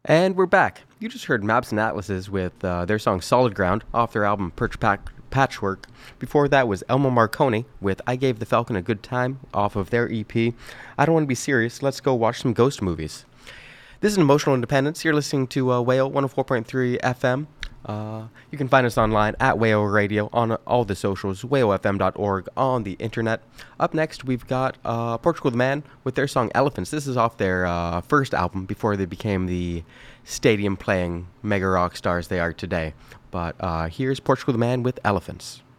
And we're back. You just heard Maps and Atlases with their song Solid Ground off their album Patchwork. Before that was Elmo Marconi with I Gave the Falcon a Good Time off of their EP. I Don't Want to Be Serious, Let's Go Watch Some Ghost Movies. This is Emotional Independence. You're listening to Whale 104.3 FM. You can find us online at Whale Radio on all the socials, whalefm.org on the internet. Up next, we've got Portugal the Man with their song Elephants. This is off their first album before they became the stadium-playing mega rock stars they are today. But here's Portugal the Man with Elephants.